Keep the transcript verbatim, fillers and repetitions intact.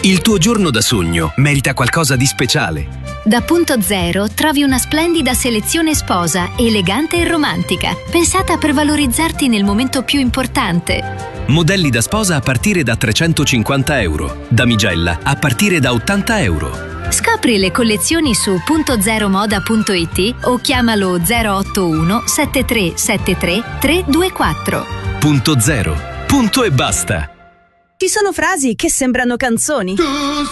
Il tuo giorno da sogno merita qualcosa di speciale. Da Punto Zero trovi una splendida selezione sposa, elegante e romantica, pensata per valorizzarti nel momento più importante. Modelli da sposa a partire da trecentocinquanta euro. Damigella a partire da ottanta euro. Scopri le collezioni su punto zero moda punto it o chiamalo zero otto uno sette tre sette tre tre due quattro. Punto Zero. Punto e basta. Ci sono frasi che sembrano canzoni.